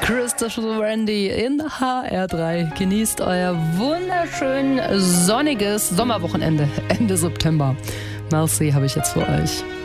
Christopher Randy in HR3. Genießt euer wunderschön sonniges Sommerwochenende Ende September. Merci habe ich jetzt für euch.